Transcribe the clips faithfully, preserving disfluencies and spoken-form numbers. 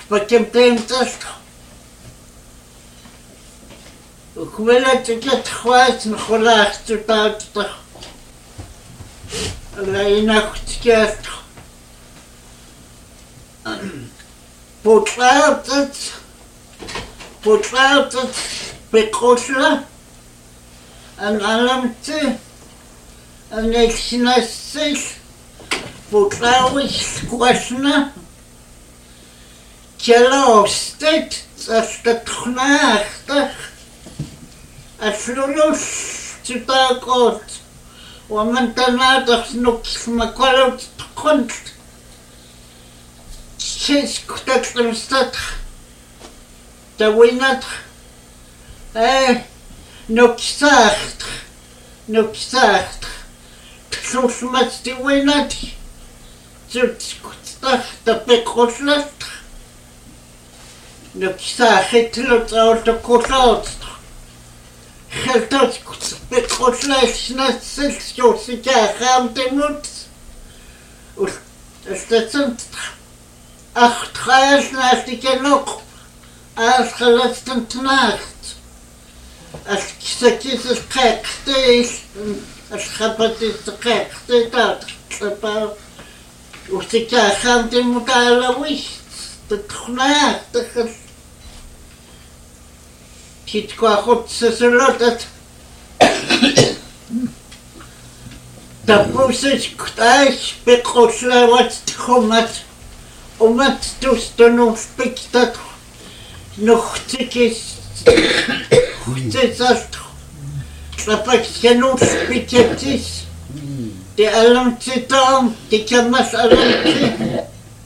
Спакемтемтас. Ухвелат тикет хвац нхолах тутаат. Лайнахтикет. Потлаатат. Потлаатат бекошла. Ан аламте. Ан эксинасис. Потлауис квашна. Келовстет астатхнаахтах. Аслулус тутаакот. ومن تنادخ نكس مقالوت كنت شيش كتات المستدخ توينات ايه نكساخت نكساخت تشوف ما تستوينات زوت كتاخ تبيك خشلت نكساخت لو تاول تكوشات خلطات كنت بتخشلت شنسل شوسي كاخام تموت واستسنت أخت خايش ناسي كنوق أس خلصت انتناخت أس كسكيس القاقتيش أس خبتيس القاقتي تات خبا وسي كاخام تموت على ويش تتخناخ تخل كيتكوا خد سسلوتت تبوسش كتاش بقوشلا واتخمت ومت توستنو فبكتت نختكش ختسست تبكتنو فبكتش دي ألمتي تام دي كمس ألمتي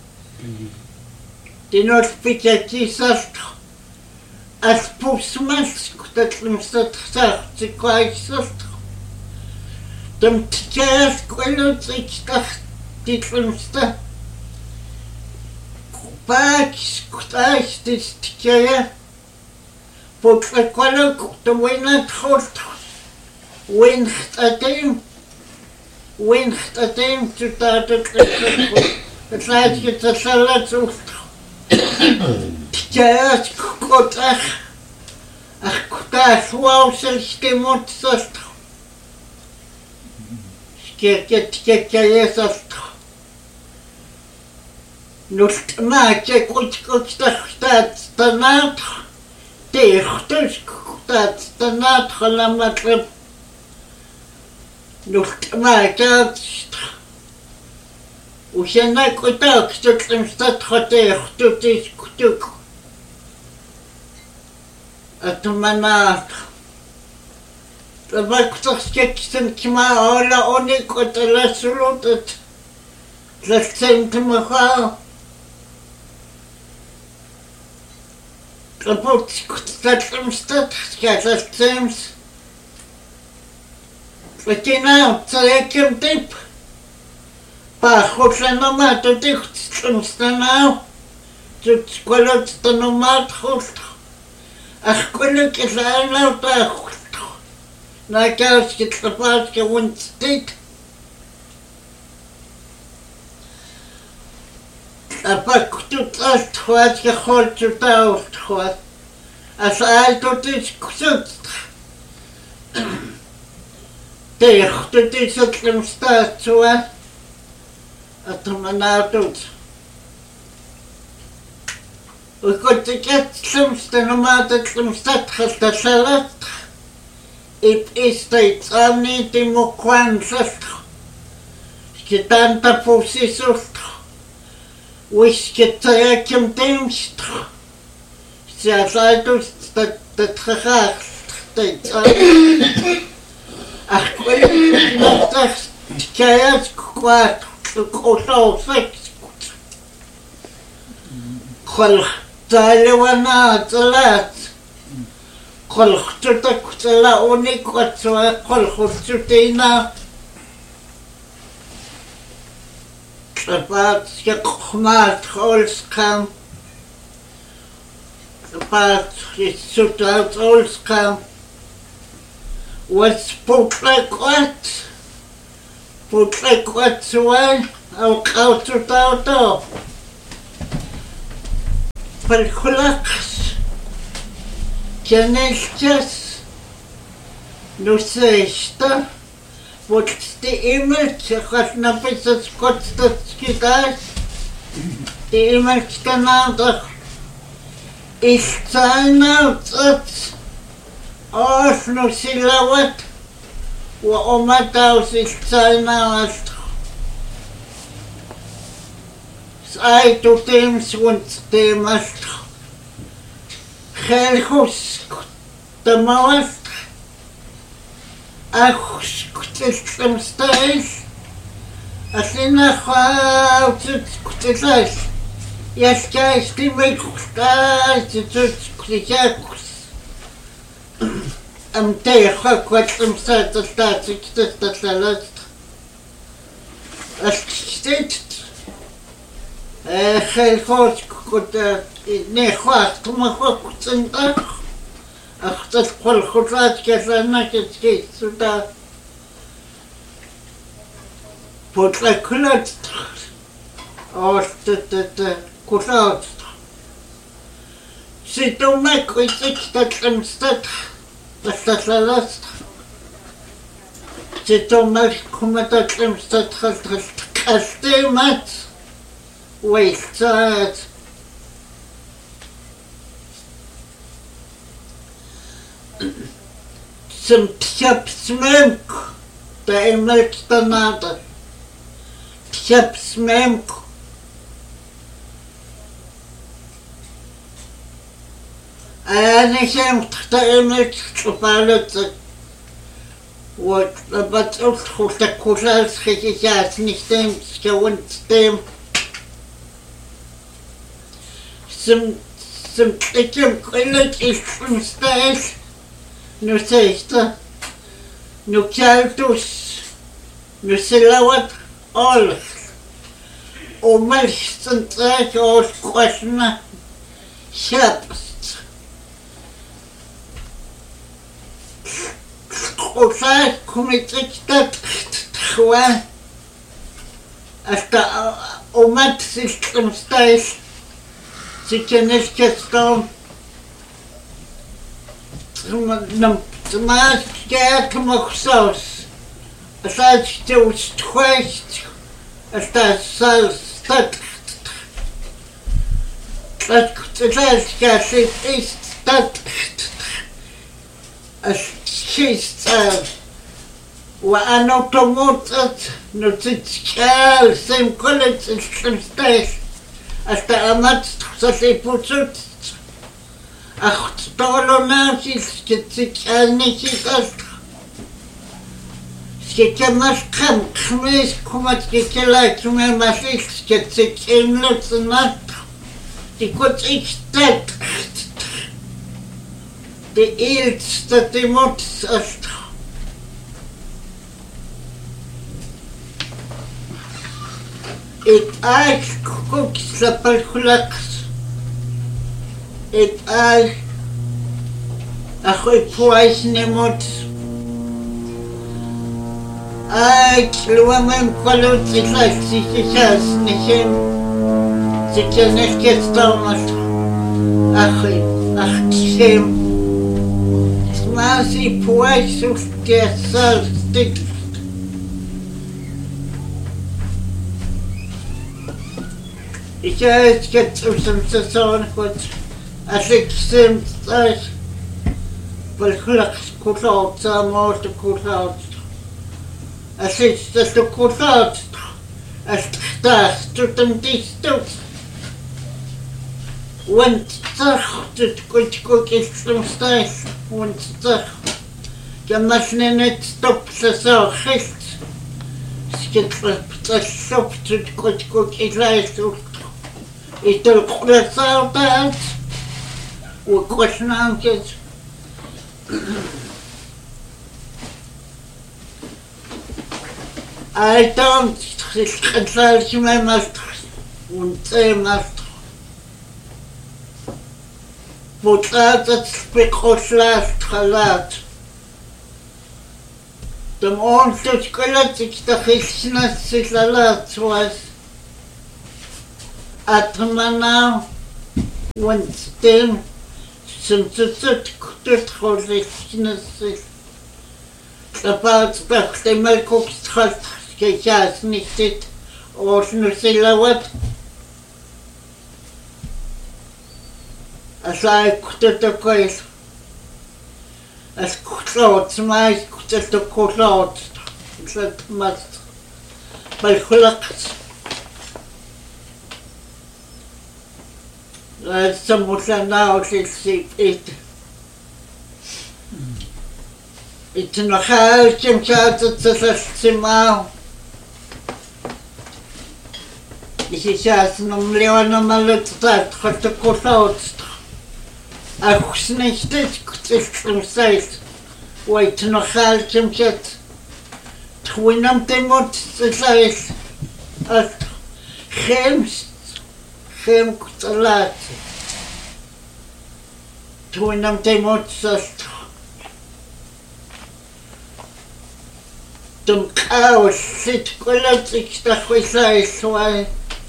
دي نوت فبكتش سست Аспусмас, кутатлым сатхсах, циквайсах. Там тикаяс квалют цикстах, титлымста. Купакс, кутайс, тис тикая. Потлаквалок, там войнат хорт. Винхт атем. Винхт атем, цутатат лэсэху. Атлайски цасалат ухту. Тикаяс кукотах. Ах, куташ ваусэльстэй мутсалт. Скеркет кеккаясалт. Нултмаачэ кучкучтахтаат танаат. Тэхтэс кутаат танаат халаматлэп. Нултмаачаат. Ушена кутак сэлэмстат хотэхтутис кутук. Атуманат. Табактахскексэн кима ола оник оталасулутат. Ласцентмаха. Табактскутатэмстат скасацэмс. Лакина цаякем тип. Пахотланомат тихтсэмстанау. Тутсколотстаномат холт. Ах, колик is allemaal goed. Na kous het gepaard gewond stiet. Apak tot alt wat gehoord tot oud wat. Als al tot is goed. Tegen tot is het hem staat zo. Het hem nou doet. وكنت كتلمست نمات تلمست خلت سلت إب إستيطاني تموكوان سلت كتان تفوسي سلت وش كتاكم تمشت سياسايتو تتخخاخ تيطاني أخوي نفتح تكايات كوات كوشو سكس خلق تالوانا تلات خلق تتك تلاوني قطوة خلق تتينا تبات يقخمات خولس كام تبات يسوتات خولس كام وسبوتلك وات بوتلك وات سوال أو قوتو تاوتو Palkulaks Janeljas Nuseista What's the image has napisas kotstatskidas the image kanada is zainauts of nusilawat wa omataus is zainawat I to teams want temas Helhus the mawast Achus kutsam stais Asina khauts kutsais Yes guys the make stais to kutsaks Am te khakwat stat stat stat stat As state Helhus kut ne khwat ma khwat أخذت كل خطوات كذا كذا سودا بطلع كلات أو تت كلات سيتو ما كويسك تتلمست تتلمست سيتو ما كم تتلمست خلت كاستمت ويستات Some chap smoke, the emerald another. Chap smoke. I am the emerald to what about also the Kurals Hijas, Nistem, Skawant them. Some some taken college is from stairs. No seista, no chaltus, no silawat, all. O malstant like all question, sharpest. Osai committed that one after o mat system styles, she can get down. Mas quer que uma pessoas está teus twice está sal está está que assim está as chista o ano tomotat no tchal sem college stage hasta amat se putsut Ach, stolo nasis, ketsikanikikas. Skekamas kam, kmes, kumat kekela, kume masis, ketsikimlot nat. Tikot ikstat. De ilt statimot ast. Ik aik kuk sapalkulaks. It I أخوي بوايس نموت أي كلوا من كلوا تلاش تيجاز نشين تيجاز كستامت أخوي أختشم ماسي بوايس وكسر ستيك إيش كتوسم تسون كنت أشكسم تاش بالخلق كلات سامات كلات أشكست كلات أشتاخ تتمتيستوس وانت تخ تتكوت كوك إسلامستاش وانت تخ كماشنا نتستوب سساخست سكتلب تشوف تتكوت كوك إسلامستوس إتلقوا لساوتات وكوشنا كذا I don't control my master and say master. But that's because last halat. The monster skeletic the Christmas is a lot was at now. Once then, since it's a good holishness, about the Melcook's heart, Gayas knitted, or Nusilla what? As I could the coil, as clouds, my could the clouds, that must by Hulaks. Somewhat now it's it. It's no house, Jim Charles, it's a simile. This is just no million of my little that, what the court out. I was nicht from sight. Wait no house, Jim Charles. Twin of them what the size. As James. Geen laat. Toen nam hij moet zast. Toen kou zit kolat ik sta gezai zwaai.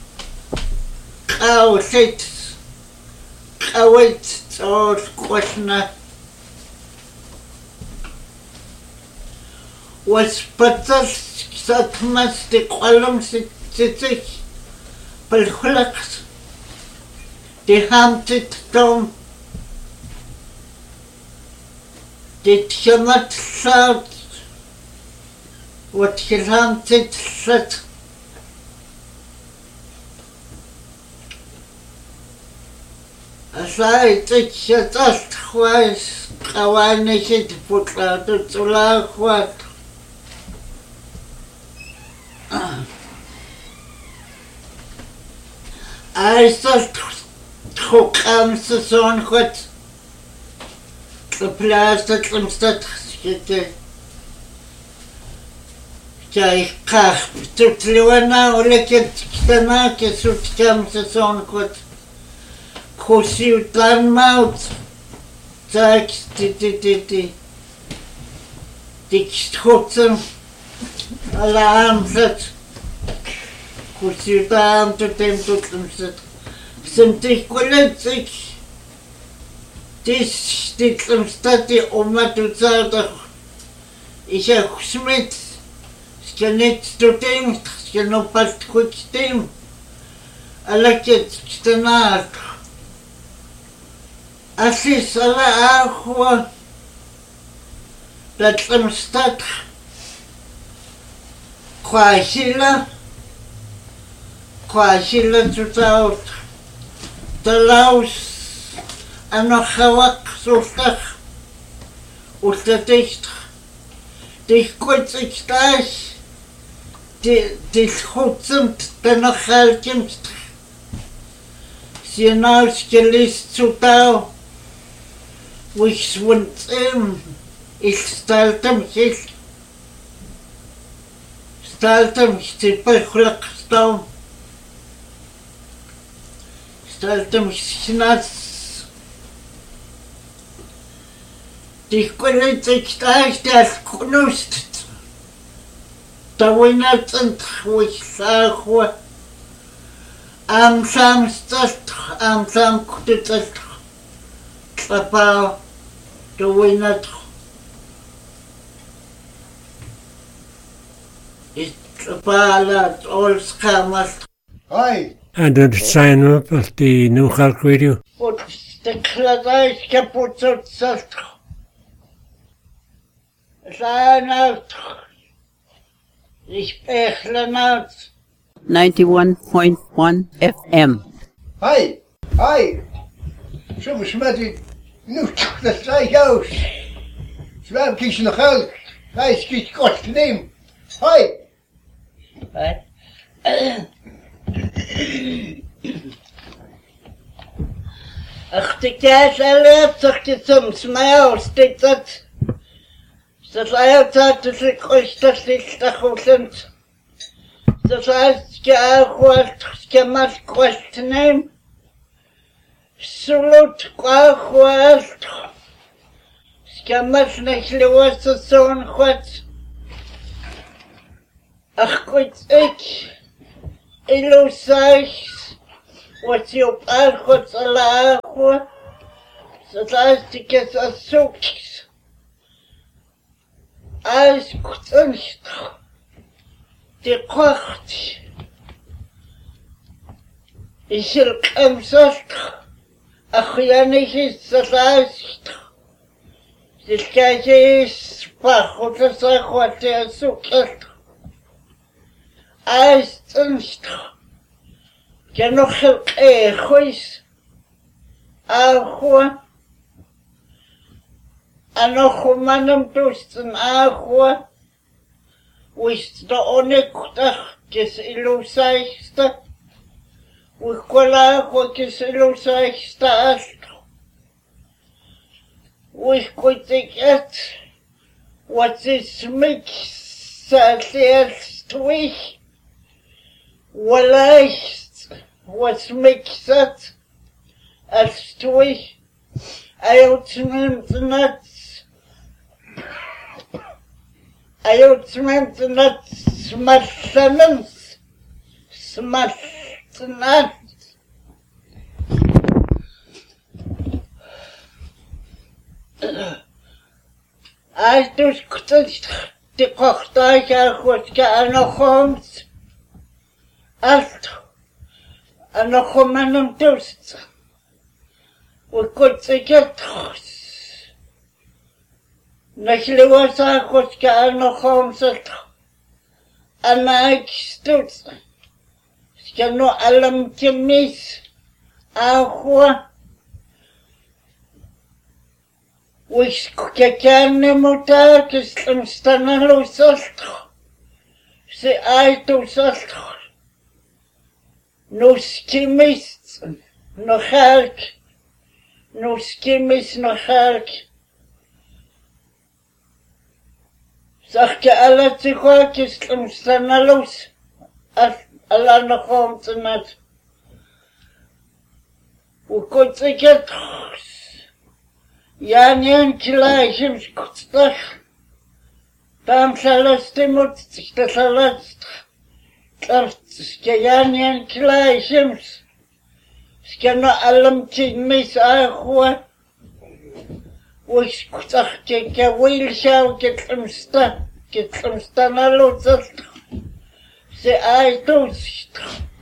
Kou zit. Kou het zo kwasna. Was patas zat mas de kwalam zit zit. Pelchulaks. Die hamtet dan. Dit gemat zout. Wat gehamtet zat. Als hij het zet als het geweest. Gewoon is het voor het zo laag wat. Hij zat. Trok am seizoen goed. De plaats dat hem staat geschieten. Jij krijgt tot Leona lekker te maken zoet am seizoen goed. Kosie dan mout. Zeg die die die die. Die schoten. Alle aanzet. Kosie dan tot hem tot hem zit. Sunt ich qualitativ. Das steht im Stadie Oma du sagst, ich auch Schmidt. Ich kann nicht zu dem, ich kann noch bald gut dem. Alle jetzt danach. Es ist alle auch, das im Stadt. Quasila. Quasila zu sagen. De laus en nog gewak zochtig. Of de dicht. Die kort ik thuis. Die die schotend de nog geldjemst. Sie naus gelist zu tau. Wo ich zwund im. Ich stellte mich. Stellte mich die Bechleck stau. Stellte mich nass. Die konnte sich gleich das knust. Da wundert sind, wo ich sage, am Samstag, am Samstag, Papa, da wundert. Ich Papa, alles kam. Hi. And then sign up at the New Clark Radio. But the class kaput zat. Sign out. Ich bechle out. ninety-one point one F M. Hi. Hi. Zo met die nu dat zei aus. Zwaar kies nog geld. Hij kies kost neem. Hi. Wat? Ach, die kaas erlebt sich die zum Smile, steht das. Das heißt, dass ich euch das nicht sind. Das heißt, ich auch was, ich kann mal Kost nehmen. Salut, auch was. Ich kann mal nicht los, so ein Gott. Ach Gott, ich. Ich los euch. What's your alcohol alcohol? So that's to get a soaks. As kunst. De kocht. Is er kamsast. Ach ja niet is dat lijst. Dus kijk je eens pachot dat zij wat er zoekt. As kunst. Ja nog heel erg. Agua. Ano manam tusten agua. Wist de onekutach kes ilusaista. Wikola agua kes ilusaista astro. Wikotiket. What is mix twich. Waleicht. What's mixed? As twich. I outmeant nuts. I outmeant nuts. Smash lemons. Smash nuts. I just couldn't the cocktail I was getting a homes. Alt. And a woman on toast. We could take it. Nashli was I was getting a homes. And I stood. Skano alam kimis. Agua. Wish kekane motar kislam stanalo sastro. Se I to sastro. No skimis, no halk. No skimis, no halk. Zag je alle tigwaakjes om stanalos. Alla nog om te net. Hoe kon ik het? Ja, niet gelijk, hem skutstag. Dan zal het stemmen, dat zal het. Skjanian Klaishems. Skjana alam mis agua. Wiskutach ke wilshau get umsta. Get umsta na lotsast. Se ai tost.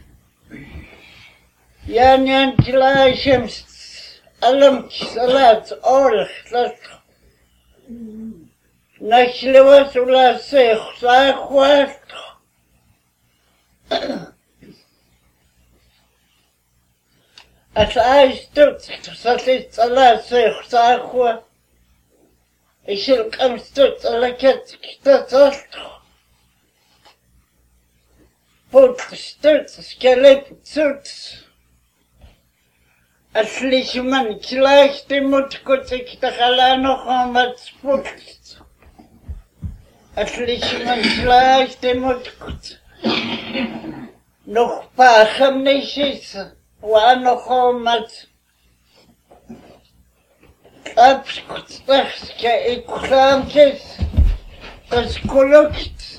Janian Klaishems. Alam salat all slat. Nashlewa sula se khwa. As I stood, such as a last say, Sahua, I shall come stood like it, that's all. Put the stood, skeleton suits. As Lichman clashed the mutkutik the Halano Homer's foot. As Lichman clashed the mutkut. Nog pachem niets, waar nog omat. Abskutstach, ik kraamtjes, dat gelukt.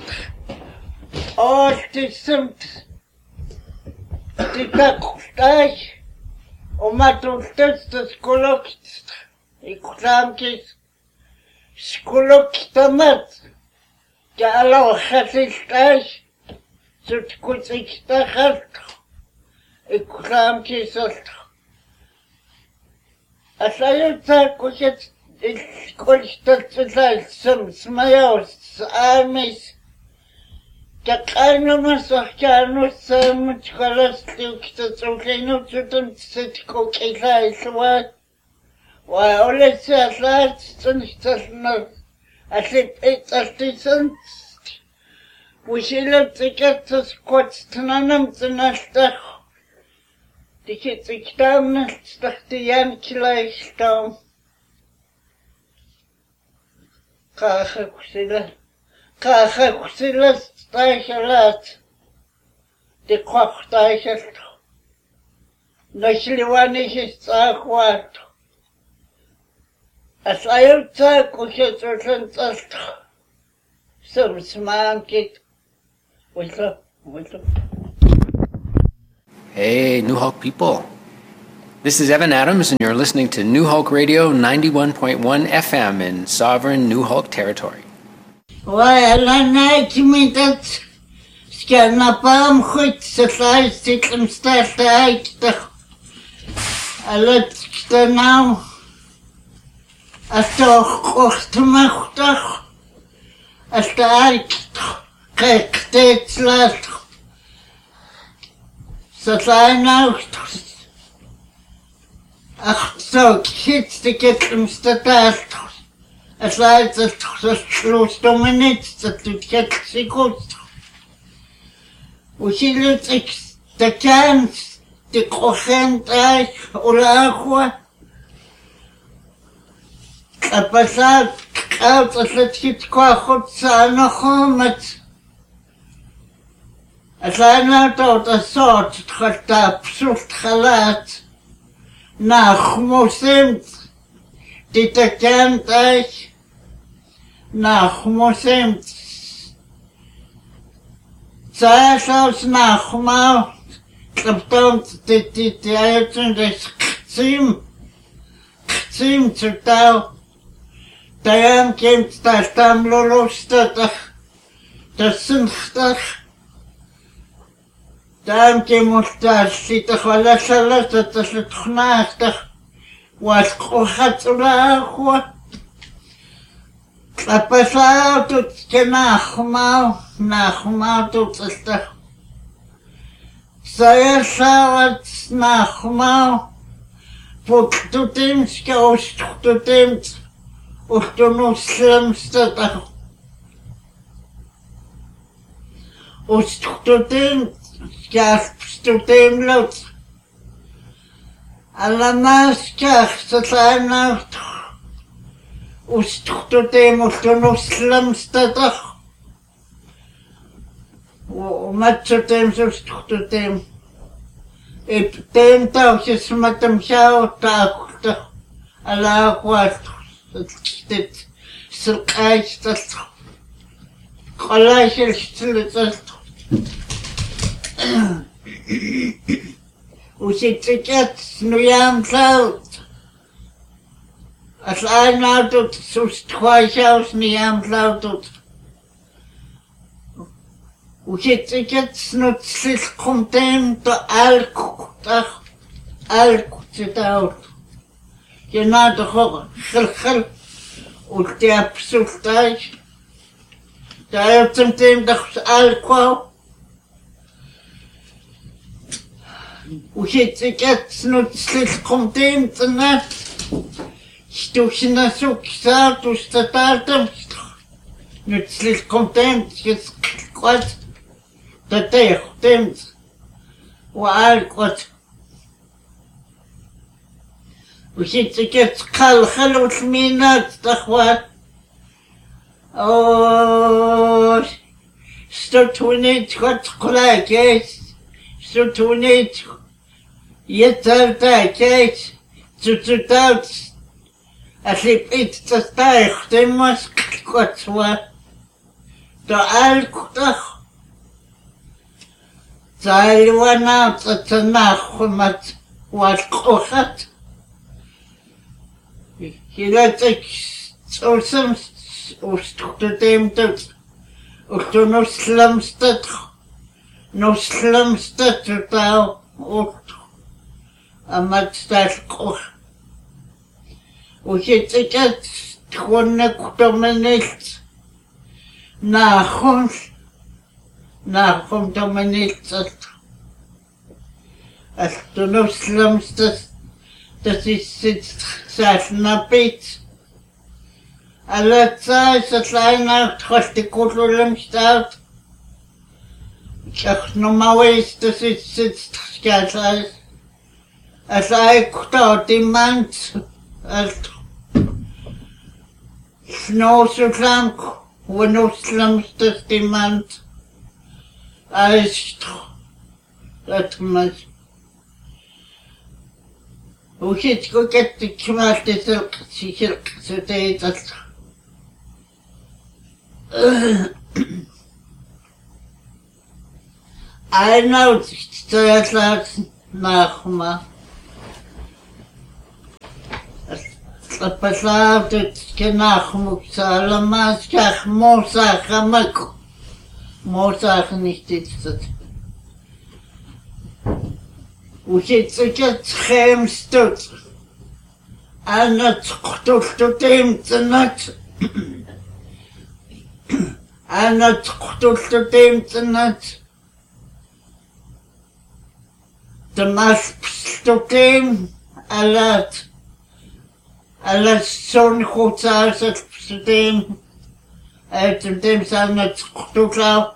Altijd die kakustag, omdat ons dat gelukt. Ik kraamtjes, gelukt dat. Ja, Allah gaat is thuis. Zo't goed ik sta ik kwam je zot. Als hij het kon je ik kon dat zijn soms majo's armies. Dat kan maar zo gaan zo met gelastig dat zo geen zo dan zit ook ik hij zo waar alles is laat dan dat nog als het iets als die zon. We zullen ticket to squats to none to nasta. Die get ik down, stak de Yankee down. Kaga kusila. Kaga kusila stijgen laat. De kwak stijgen. Nashliwani is agwaat. As I outside kusje zo zend soms man kit. What's up? What's up? Hey, New Hulk people. This is Evan Adams, and you're listening to New Hulk Radio ninety-one point one F M in sovereign New Hulk territory. Well, I need to scan a palm hood, so I sit and start the eight. I let the now. I saw to my stuff. I started cake dates last. So I know. Ach, so kids to get them started. As I just close two minutes to get seconds. We look at the cans, the corriente or agua. A pasar out as it hit quahots and a homet. As I know out a sort, cut up, soft halat. Nach Mosemt, die der kennt euch, nach Mosemt. Zuerst aus Nachmal, klappt die die die Eltern des Kzim, Kzim zu tau. Dayan kommt das Tamlolostad, das Sinchtach. Daim kommt das Sittach, weil das alles, das ist Knachtach, was kocht oder auch. Klapasau tut genachmal, nachmal tut es doch. Sei schauert nachmal, wo du demst, aus du demst, und du Muslimst doch. Und du demst, gaspst du dem Lot. Alla maskach, så kleiner, und du dem, und du Muslimst doch. Und mit zu dem, so du dem. Ich dem Tag ist mit dem Schautag, Allah was, das steht, so gleich das, gleich ist das. Usiteket nuyam cloud. As I now do sus twice house niyam cloud. Usiteket snutzlis contem to alkutach alkutitaut. Je na de hoge gilgil ut de absultaj. Daar op zijn team dacht alcohol. Usiteket snutzlis contem to net. Stuxina suxa, tu statartam. Nutzlis contem, jes kwad. Dat hij getemd. Waar kwad. Usiteket kalkhal utminat, dacht oh, start to need what crack, yes. Start to need yet that case to to doubt. As if it's the style, they must what's what the alcohol. Zij went out at the nacht wat kocht. Je let ik zo soms. Oostje dem dat, ook toen nog slimste, nog slimste totaal ook, en met dat koch. Hoe zit ik het? Gewoon ik kom niet naar ons, naar komt om niet dat. Als toen nog slimste, dat is het zelf naar bed. Alle Zeit, das kleine, trotz die Kugeln staut. Ich sag, normal ist, das ist jetzt ganz alles. Es sei dort die Mann, als Schnau so krank, wo noch schlimmst ist die Mann. Alles, das muss. Wo ich jetzt gucke, die Kmalte Silk, sicher, so die das. Einer zuerst nach mir. Passadet nach Muxala Maskach Mosach Amak. Mosach nicht ist das. Und jetzt jetzt Hemstut. Einer zuchtut dem Zenat. Einer zuchtut dem Zenat. Der Maskstutem alat. Alles so goed als het systeem. Het systeem zijn het goed af.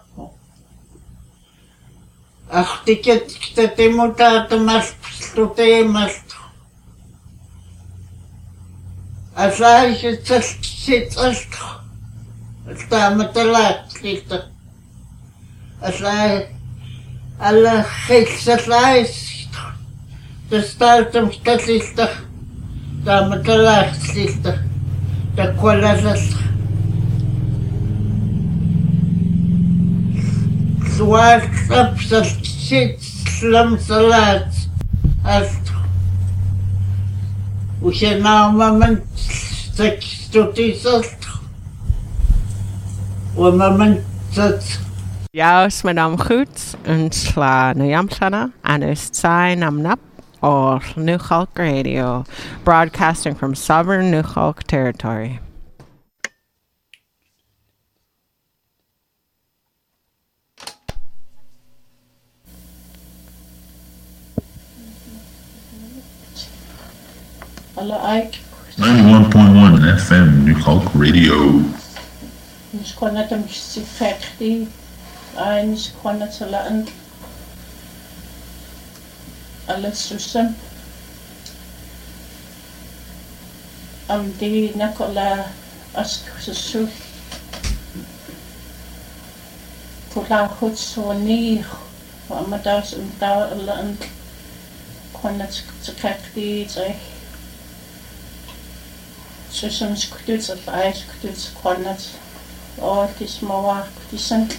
Ach, ik het systeem moet uit de mas systeem is. Als hij het zit is, staat met de laatste. Als hij alle geesters lijst, de staat hem statistig. Da met de laatste, de kwaliteit. Zwart op zijn zit slim salaat. Als hoe je nou moment seks tot is als hoe moment dat. Ja, is mijn naam goed. En sla na jamsana. En is zijn naam nap. Or New Hulk Radio, broadcasting from sovereign New Hulk territory. ninety-one point one F M New Hulk Radio. Nis konna tam si fekti, ai nis konna talaan. Alles zusammen. Am die Nicola Askusu Pula Hutsoni, Amadas and Darland Quanats to Cacti, Susans Kututs of Ice Kututs Quanats, all this Moa Kutisan.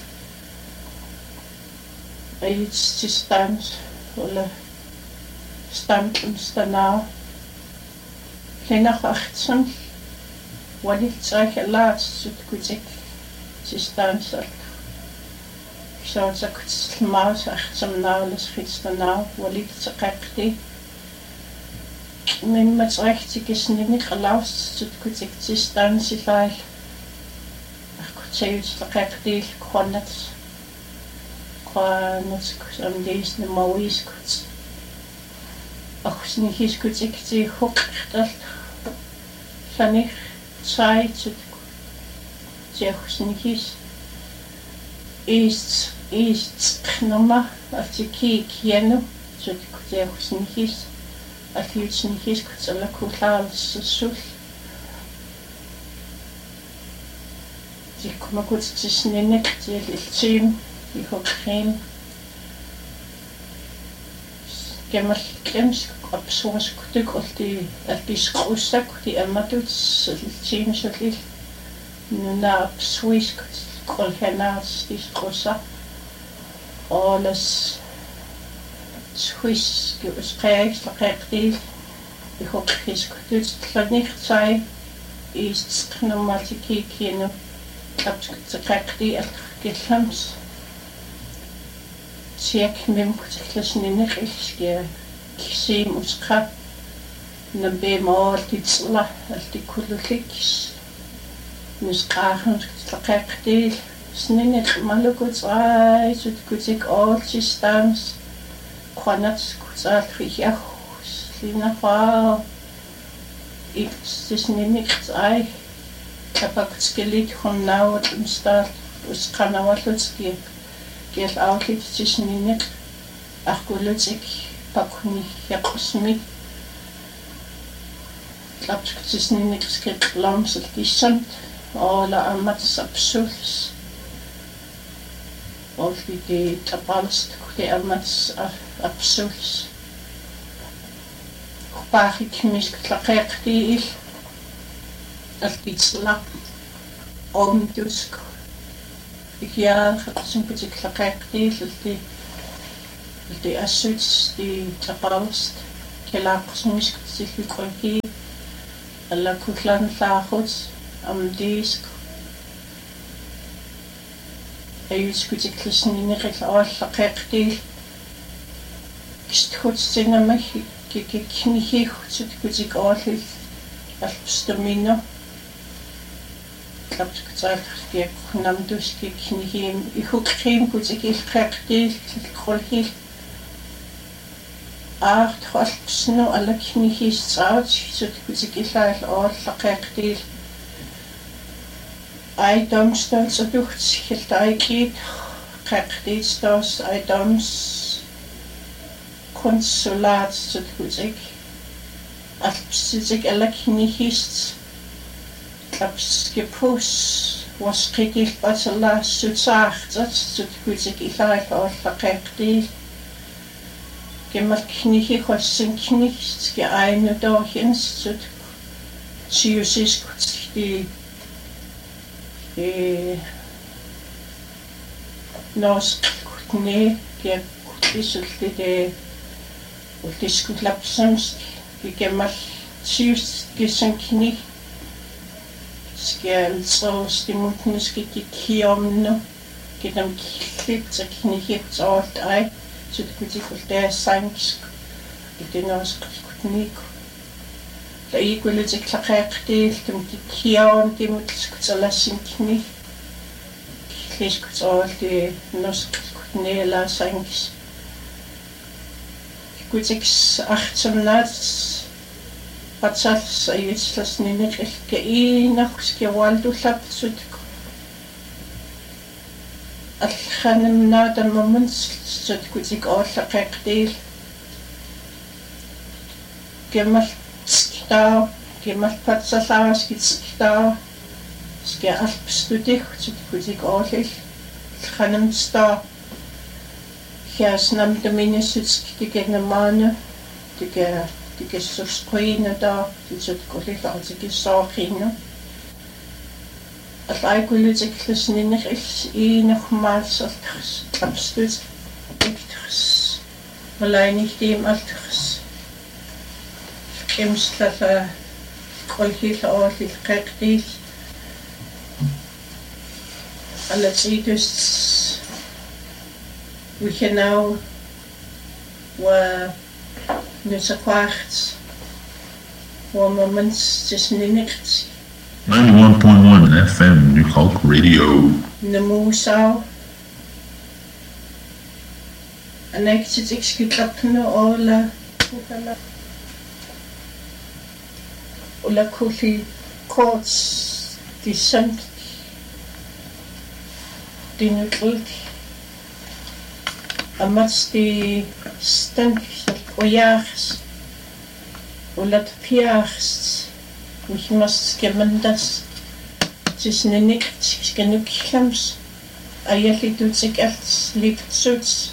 It's just times full of stand und stanau. Kleiner achtsam. Wat ik zeg laatst zoet kuzik. Ze staan zo. Ik zou het ook smaus achtsam nou les gids stanau. Wat ik zeg die. Mijn met recht ik is niet gelaust zoet kuzik. Ze staan ze vaal. Ik zei het zeg die kon het. Kon het am deze de moois kuzik. Ach, niet eens goed, ik zie ook dat van ik zei het, zeg niet eens, is is genomen als je kijkt hier nu, zo ik zeg niet eens, als je het niet eens kunt zullen koelen als ze zoet. Ik kom goed, het is niet niks, het is team, ik heb geen. Gemmer klems op zoals kutuk of die het is groestak die emma doet zien zo lief na op Swiss kolhenaas die groesa alles Swiss gespreekt recht die ik hoop is kutuk het niet zij is normaal te kijken op te kijken die het geklems Check mem kutlas ninek iske kisim uska na bemol titsla alti kulukis nuskahan tlaqaqti sninek malukuts ay sut kutik all systems kwanats kutsal khiyah slina fa it's ninek ay kapak skelit khon nawt umstal uskanawatski Geld outlet tussen niet, ach goed ik pak niet, ja kosmiek. Klap tussen niet geschreven lams het kiesend, alle amat absurds. Of die tapalst, die amat absurds. Pak ik mis klakek die als iets lap om dus. Ik ja, het is een beetje klakek die det er sødt, det er tabarst, kælakosmisk, tilfældig, eller kuklan fahut, om disk. Jeg skulle til klassen i nærmest alle kægte. Stort tænder mig, gik jeg knige, så det kunne ikke ordentligt. Alt staminer. Klart skulle jeg kunne nærmest skal knige. I hukrim kunne jeg ikke kægte til krølhil. Ah, trods snø alle knige stræt, så det kunne ikke lade alle kægte. Ejendomsstød, så du helt ejget, kægte stås ejendoms konsulat, så det kunne ikke. Alt besidder ikke alle knihist. Klapske pus, hvor skrigigt var til at sødsagtet, så det kunne ikke i lejt og forkægte. Gemmel knihe hos sin knihist, skal egne dagens, så det sygesis kunne det norsk kunne det kunne det det og det skulle lapsams det gammel syst gesankni skal så stimulere skal de kiomne get dem klip så knige så alt så det kunne ikke det sansk det norsk kunne der ikke ville det klare det dem de kiom det må så lade sin kni klisk så det norsk kunne eller sansk Gutiks achtemnats patsals ayitslas nineqilka inaqske waldullapsut alkhanimna damamans sut gutik orlaqeqdil gemal sta gemal patsalaaskitsta ske alpstudik sut gutik orlil khanimsta Kæres namte minnesits, det gælder mange, det gør, det gør så skrigende der, det så det går lidt af, det gør så ringe. At jeg kunne lidt ikke sådan en rigtig en og meget så trapstødt, ikke træs, og lege ikke dem alt træs. Kæmst at jeg går helt over lidt rigtigt. Og lad os sige det. We can now ونتقاعد ومن تسنينكت ninety-one point one F M New Hulk Radio. نموساو أنا كنت إكسكت لبنا أولا أولا كوفي كورتس دي سمت دي نتلت أمس دي ستنكس وياخس ولا تبياخس وش مس كمندس تسننكت سكنوك خمس أيالي دوتك ألتس ليبتسوتس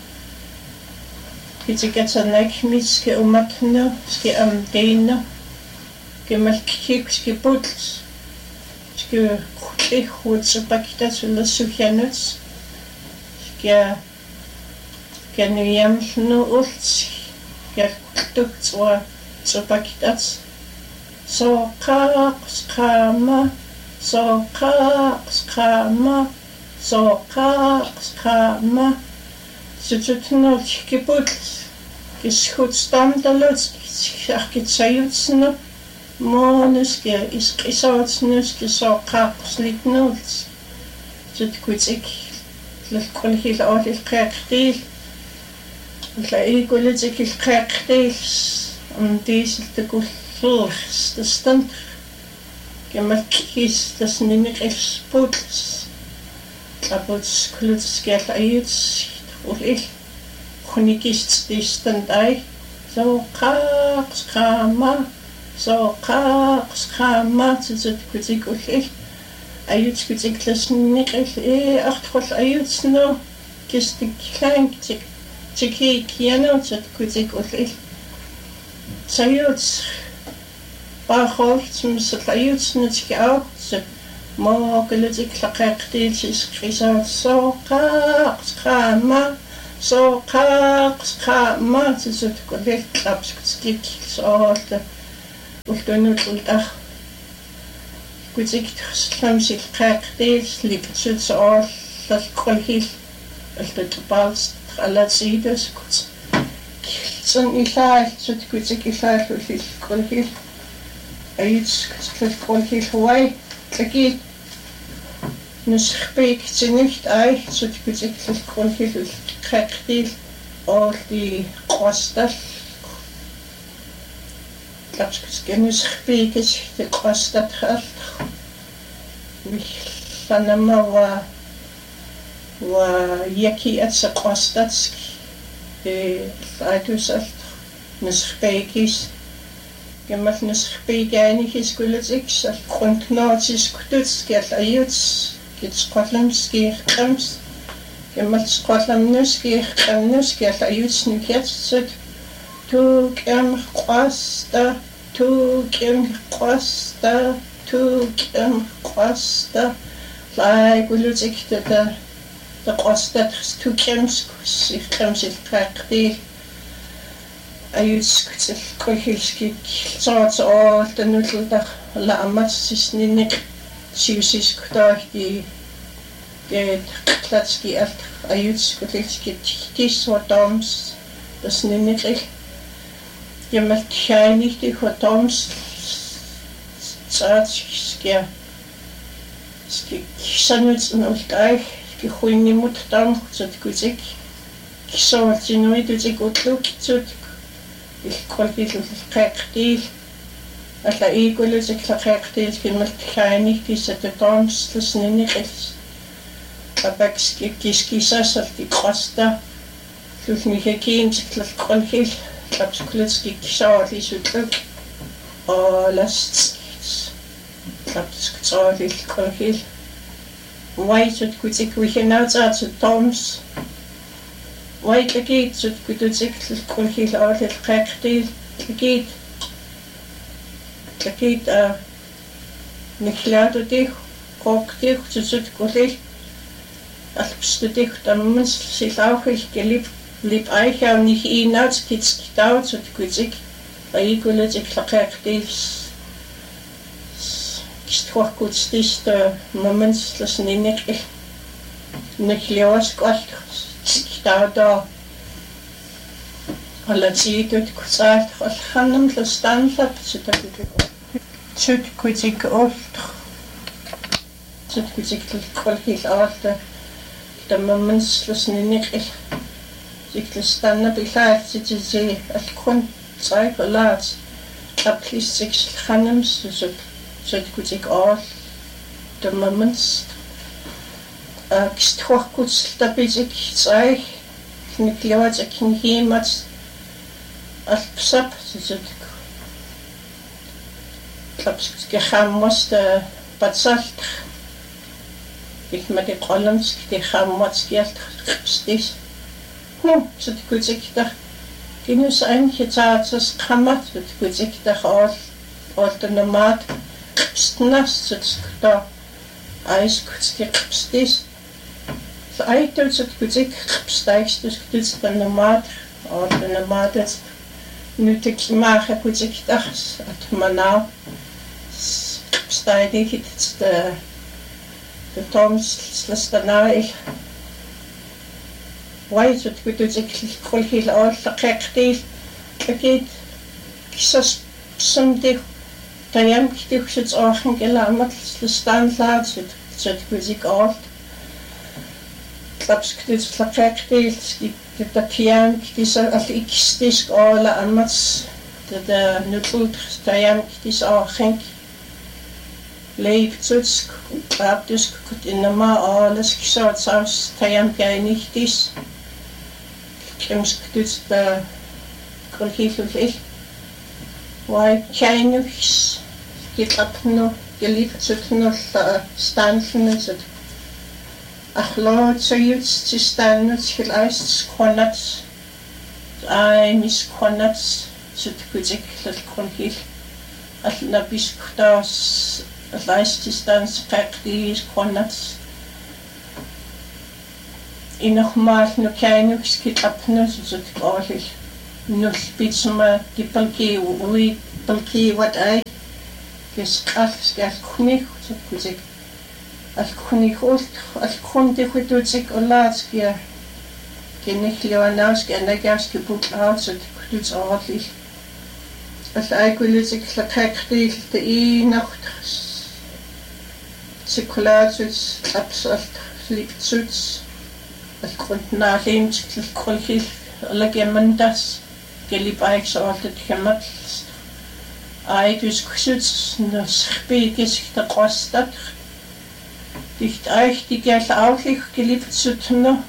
كتكتناك ميس كأمتنا سكي أمدينا كمالكيك سكي بوتلس سكي كوتلي خوتسباكتاس ولا سوفيانوتس سكي كانوا يعملوا ألتس كالكتوكت وتسباكتاس سوقاق سقامة سوقاق سقامة سوقاق سقامة ستتنو كيبوتلس كيسخوت ستامدالوت كيتسايوتسنو مونس كي إسقيساوتسنوس كيسوقاق سليتنولتس ستكوتيك للكل هيل أولي القاقديل وتلاقيه قولتك القاقديل ونديس لتقول فلخس تستنخ كما كيس تسنينيق إفسبوتلس تلابوتس كلوتس كيال أيوتس تقول كونيكيست تستنداي سوقاق سقامة سوقاق سقامة تتكوتيك قول أيوتس كوتيك تسنينيق إيه أختخل أيوتس نو كيستك كلانك تك تكي كيانو تتكوتيك قول سيوتس باخولت مسلعيوتس نتكي أوت ما قلتك لقاق ديل تسكريسات سوقاق سقامة so ka ka ma tsut ko le klaps skik so the ultonu ulta kuzik samsil qaqtis liptsut so das kolhil alta pals ala sides kut son illa tsut kuzik illa kolhil kolhil ayts tsut kolhil huai taki nuskhbek nicht ei tsut kuzik kolhil qaqtis all die qostal Lapskus genuskhbekis de qostat khalt Sanama wa wa yaki atsa qostatsk e aitusalt nuskhbekis gemat nuskhbeganikis kulatiks grundknotis kututs gel ayuts gits qotlamski khams gemat qotlamnuski khamnus gel ayuts niketsut tu kem qosta tu kem qosta tu kem qosta lai gulutik de de qosta tu kems sich kems il trakti ayuts kutsel kohilski tsot o de nutulda la amatsis ninik siusis kutahti de klatski alt ayuts kutilski tis hotoms das ninik Jemand scheinig die Hotoms Zatschkia Sanwits und gleich gehuini muttam zut kuzik Kisol zinui duzik utluk zut Ich kolki qaqtil Alla igulu zik qaqtil Jemand scheinig die Hotoms das ninig ist Abakski kiskisas al die Kosta Luf mich ekin zik kolki Klapskulitski kisawali sutluk o last klapskutsawali kolhil White sut kutsik wihinautsat sut toms White legit sut kututsik kolhil awal qaqtil legit legit a nikladu dich qoktik sut kolhil alpstudik tamens silauchil gelib Lip aicha nicht inauts kits kitauts und kuzik bei kulik qaqtis Kistwach kutstis de moments das ninik niklios qalt kitauda alla tsidut kutsat khanam lastan lap sutakut sut kuzik oft sut kuzik kolhil alta de moments das ninik Siklistanna bilaat sitisi alkun tsai laat aplis six khanams sut sut kutik all the moments akstwach kuts tabizik tsai nikliwat akin himat alpsap sut klaps gekhamos de patsalt ik met de columns die khamos geld stis No, sut kuzik da Kinus eigentlich zatsas kamat sut kuzik da all all the nomad stnas sut da eis kuzik stis so aitel sut kuzik stais dus kuzik da nomad all the nomades nutik mache kuzik da at mana stai dit de de toms slastana ich Why sut kutuzik kolhil all qaqtil akid kisas sumdi tayam kitux sut achen gelamat stan laat sut sut kuzik all klaps kutuz qaqtil de takiam kitisa al ikistis all amats de nutult tayam kitis achen leib zuts abdus kut inma alles kisat saus tayam gainichtis Kems kututs da kolhil ul Why chainus gitapno gelib zutno stanfen zut Achlo tsayuts tsistanus khilaist konats ainis konats zut kuzik lal kolhil Alna bisktas laist stans qaqtis konats инормаал нукаанукс китлапнусусут оолил нулпитсума кипалки уи палки wat ай кискалс калкуних суккутик алкунихулт алкундихутутик олаатския кинихлиуанаус канагааски пуклаатсут кутут оолил аллаайкулутик лакаактиилта иинарт сикулаатсут апсалт липцут алкуннаалиимтик лкулхил алагиаммандас галипаиксоортат хамат айдус кусут носхпигис тaqwastат дихт айхтигал аулих галипцутно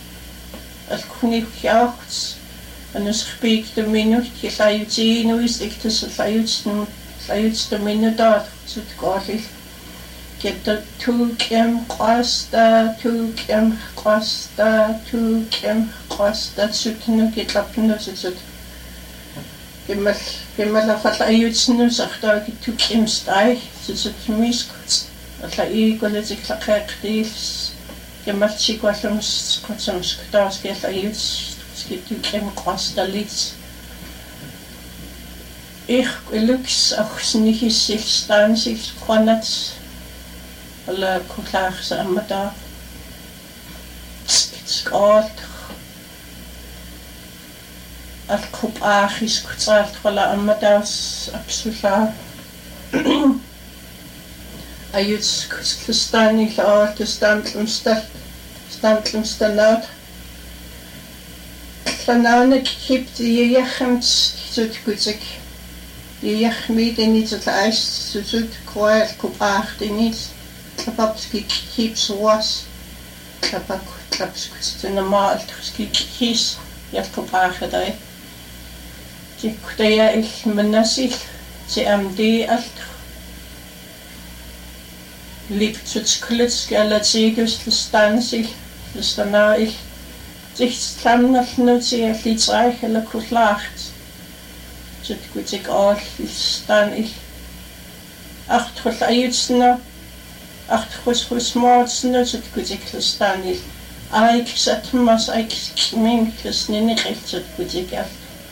алкунихяахс анусхпиг доминут килаютиинуис иктусалаютсну лаютстоминутаат суткоолил Get two kem costa, two kem costa, two kem costa, sutnu get lapnu sut. Gemal gemal afal ayutsnu sakta get two kem stai, sut miskut. Alla I koletik lakaktis. Gemal chikwalums kotsums ktas get ayuts, get two kem costa lits. Ich lux auch snichis sich stan sich kwanats. Alla kuklaach sa amata skalt al kup aachis kutsalt wala amatas absoluut ayuts kustani la te standlumstal standlumstanaat Planaune kipt die jachemt zut kutsik die jachmid niet het ijs zut kwaal kup aach die niet Kapapski keeps was Kapak Kapski normal ski his Jakobage dai Die kudaya il menasil Ti am di alt Lip tutsklits gala tigers stansil Stanail Zich stamnal nuti lits reich eller kuslacht Zut kutik al stanil Acht hol ayutsna Acht chus chus moordsne zut kutik stanil Aik satmas aik minkes ninigil zut kutik af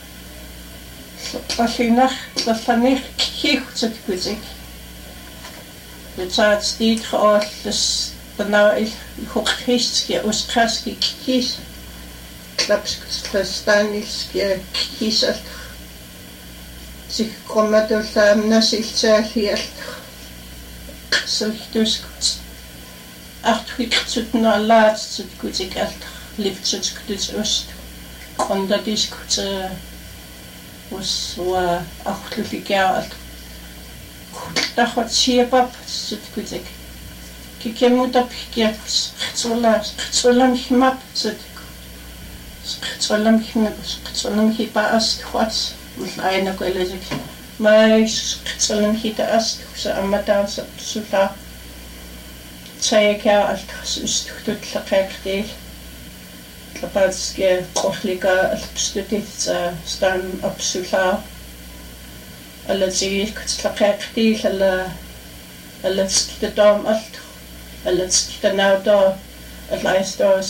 Lashinach lafanich kich zut kutik Je taat stiet geoor dus benauw ik hoogistje oskaski kies Klapskus stanilske kies alt Zich kommer door samna siltsaal helt Sultuskuts. Acht hiktsut na laatsut kutik alt liftsut kuts ost. Konda diskuts was wa achtlufika alt. Dachot siepap sut kutik. Kikemut op kieks chtsola chtsolam himap sut. Chtsolam himap chtsolam hipa ast khwats. Mus aina kolezik. Maar chtsolam hita ast sa amata sa suta. Tsayaka alt ustut laqaqtil. Kapatske qohlika alpstutit sa stan absuta. Alati ktslaqaqtil ala alati dam alt alati tanauda alaistos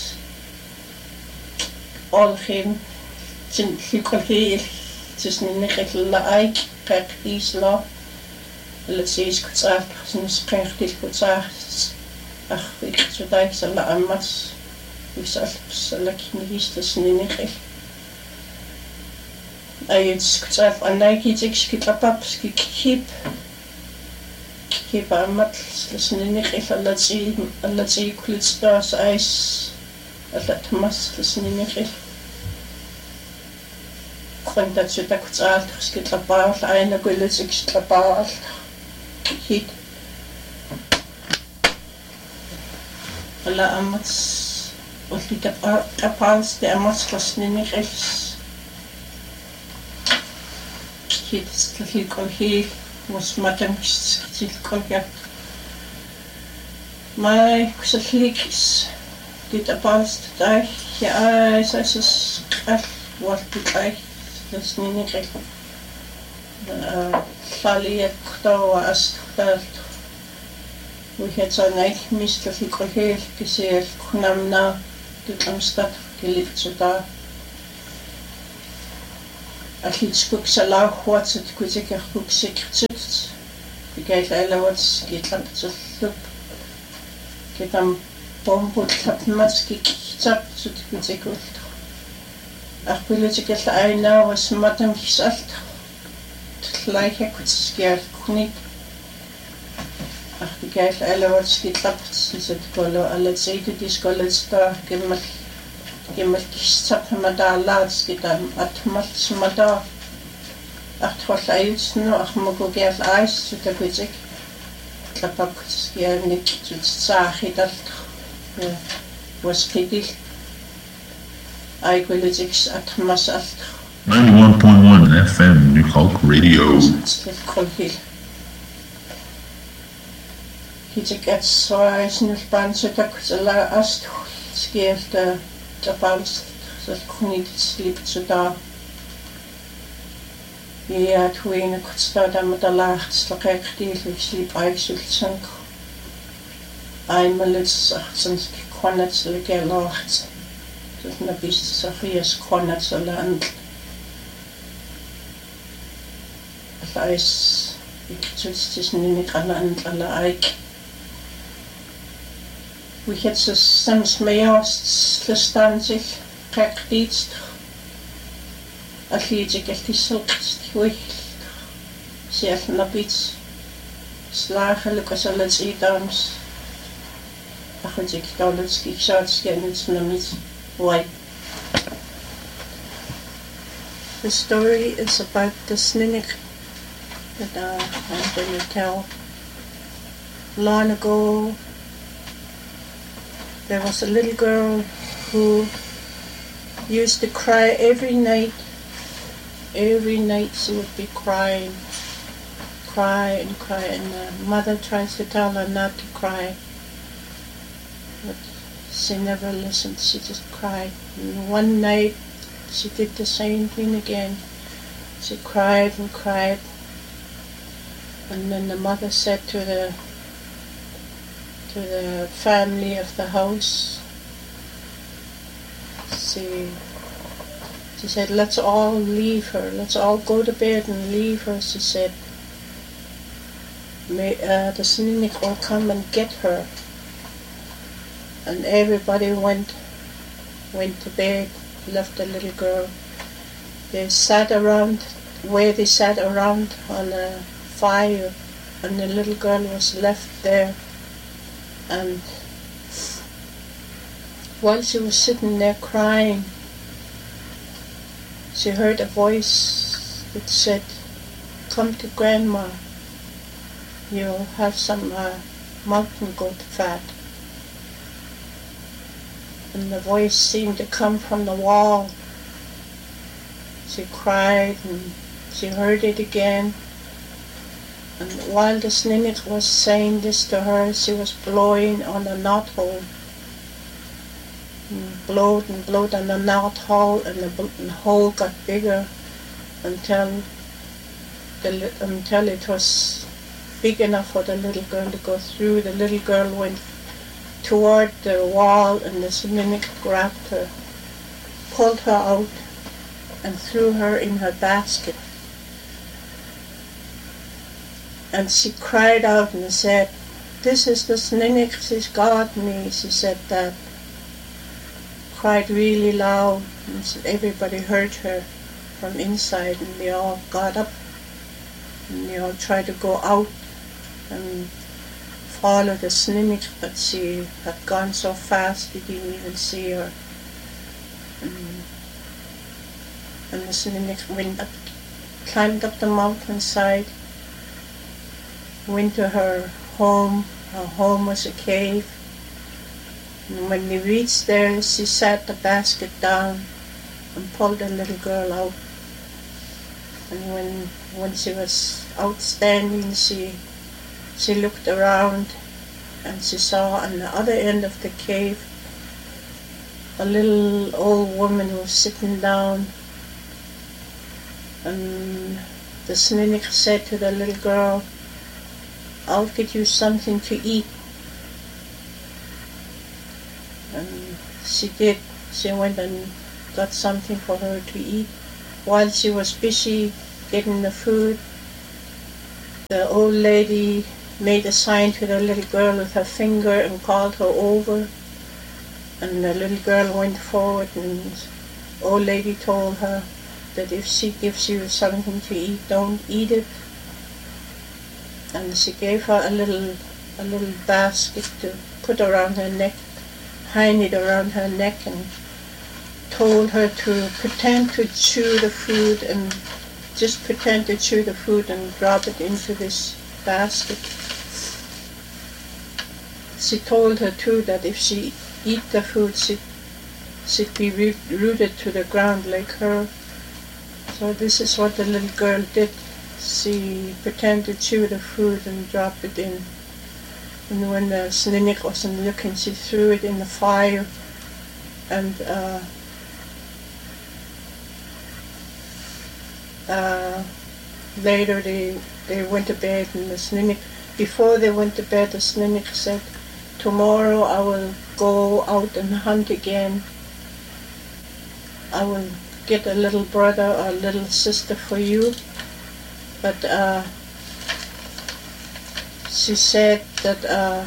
olgin tin hikolhil Tussen nigel aik qaqtis la alati skutsaat sinus qaqtil kutsaat ach ik zodaik sala amas Visal salaknihis nigel Ayut skutsaat anaki tikskipapap skikip Kip amat nigel alati alati kulitstas ais alat mas nigel Konta tsuta kutsaalt skitlapaal aina kulusik skitlapaal hit Alla amats ulti tapaals de amats klasninigels hit skitlikol hit was matam skitlikol ja Mai kusatlikis dit tapaals taai ja isas qal walti taai Das niet echt. Sali het ktawa as ktalt. We het zo neig mis dat ik heel gezegd kunamna Amstad kilitsuta аллитскук салаахуатсут кутикерпуксикртут пикаалаалаватс китлартерлуп китам помпутлапмаски китсартсут кутикуллу арпилутикалла айнаавас матам кисалт тлайхакутскиалкунит арпикаалаалаватс китлартсут коло алатсеитутисколлста кеммал кеммал киссапмадаалаатс китам атмалсмада артхоллаютсну армукугиал аис сутакутик тлапакутскиалник тутсаахиталт воскидил айкулутикс атмасалт ninety-one point one F M New Hulk Radio. Kolhil Kitик atsoaisnulpaan sutakutala astu skielta tapaus salkunitsliptsuta ja tuina kutstada madalachts laqeqtiilukslip aiksultsank aimalits artsanski qanatsligelorts tutna bissafias qanatsaland Ais ik we had so soms meest verstaan zich praktisch als je het echt is zo goed zelf naar iets slagelijk als alles idams ach ik ik dan het ik zou het kennen naar mis why the story is about the snake that uh, I'm going to tell. Long ago, there was a little girl who used to cry every night. Every night she would be crying, cry and cry, and the mother tries to tell her not to cry, but she never listened. She just cried. And one night, she did the same thing again. She cried and cried. And then the mother said to the to the family of the house, she, she said, let's all leave her, let's all go to bed and leave her, she said. May, uh, the snake will come and get her. And everybody went, went to bed, left the little girl. They sat around, where they sat around on a fire, and the little girl was left there, and while she was sitting there crying, she heard a voice that said, come to Grandma, you'll have some uh, mountain goat fat. And the voice seemed to come from the wall. She cried and she heard it again. And while the snake was saying this to her, she was blowing on the knothole. And blowed and blowed on the knothole, and the, the hole got bigger until the, until it was big enough for the little girl to go through. The little girl went toward the wall, and the snake grabbed her, pulled her out, and threw her in her basket. And she cried out and said, this is the snake, she's got me. She said that, cried really loud, and everybody heard her from inside, and they all got up, and they all tried to go out and follow the snake, but she had gone so fast they didn't even see her. And, and the snake went up, climbed up the mountainside, went to her home. Her home was a cave. And when they reached there, she sat the basket down and pulled the little girl out. And when when she was outstanding, she she looked around, and she saw on the other end of the cave a little old woman who was sitting down. And the snake said to the little girl, I'll get you something to eat. And she did. She went and got something for her to eat. While she was busy getting the food, the old lady made a sign to the little girl with her finger and called her over. And the little girl went forward, and the old lady told her that if she gives you something to eat, don't eat it. And she gave her a little a little basket to put around her neck, hang it around her neck, and told her to pretend to chew the food and just pretend to chew the food and drop it into this basket. She told her too that if she eat the food, she'd, she'd be rooted to the ground like her. So this is what the little girl did. She pretended to chew the food and drop it in. And when the Sninik wasn't looking, she threw it in the fire. And uh, uh, later they they went to bed, and the Sninik, before they went to bed, the Sninik said, tomorrow I will go out and hunt again. I will get a little brother or a little sister for you. But uh, she said that uh,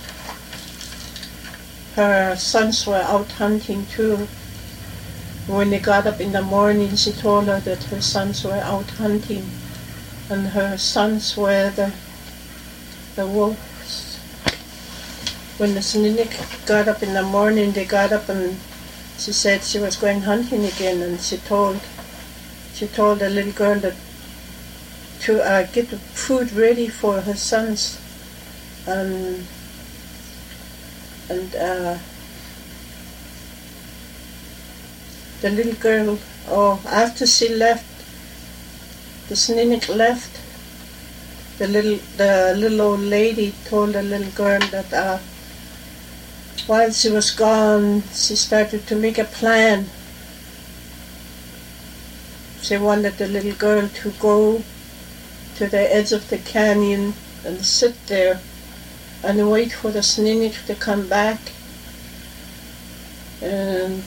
her sons were out hunting too. When they got up in the morning, she told her that her sons were out hunting, and her sons were the the wolves. When the Sninik got up in the morning, they got up, and she said she was going hunting again, and she told she told the little girl that to uh, get the food ready for her sons, um, and uh, the little girl, oh, after she left, the Sninik left, the little the little old lady told the little girl that uh, while she was gone, she started to make a plan. She wanted the little girl to go to the edge of the canyon and sit there and wait for the Sninik to come back. And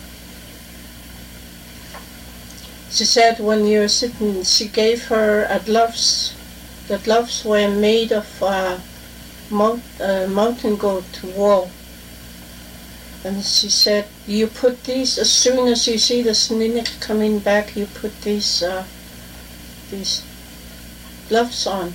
she said when you're sitting, she gave her a gloves. The gloves were made of uh, mount, uh, mountain goat wool. And she said, you put these, as soon as you see the Sninik coming back, you put these uh, these gloves on.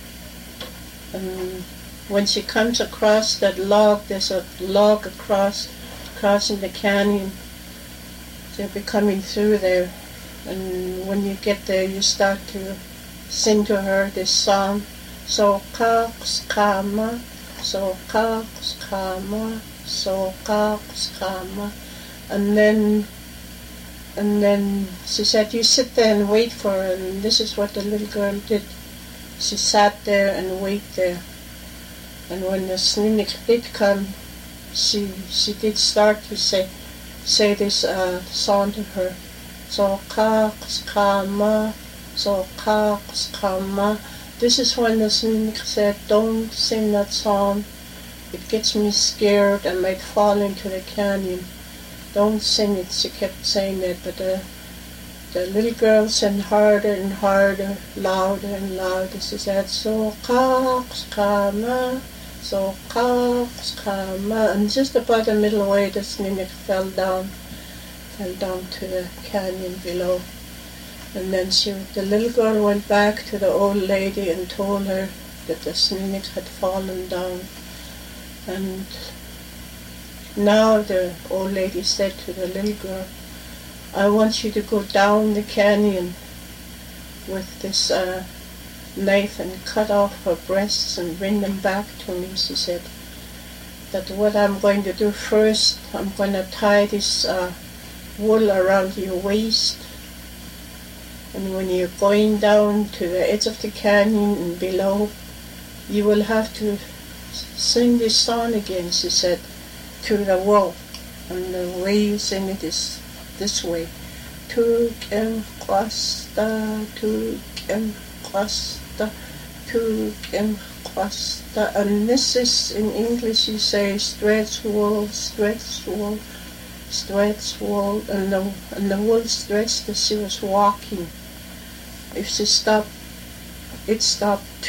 And when she comes across that log, there's a log across, crossing the canyon. They'll be coming through there. And when you get there, you start to sing to her this song. So kaks kama, so kaks kama, so kaks kama. And then and then she said, you sit there and wait for her. And this is what the little girl did. She sat there and waited there. And when the Sninik did come, she she did start to say say this uh, song to her. So kaks kama, so kaks kama. This is when the Sninik said, don't sing that song. It gets me scared. I might fall into the canyon. Don't sing it. She kept saying that, but the the little girl sang harder and harder, louder and louder. She said, so kaks kama, so kaks kama. And just about the middle way, the Sninik fell down, fell down to the canyon below. And then she, the little girl went back to the old lady and told her that the Sninik had fallen down. And now the old lady said to the little girl, I want you to go down the canyon with this uh, knife and cut off her breasts and bring them back to me. She said that what I'm going to do first, I'm going to tie this uh, wool around your waist. And when you're going down to the edge of the canyon and below, you will have to sing this song again, she said, to the wool. And the way you sing it is this way. Tuk em kwasta, tuk em kwasta, tuk em kwasta. And this is, in English you say, stretch wool, stretch wool, Stretch wall and the and the whole stretch that she was walking. If she stopped, it stopped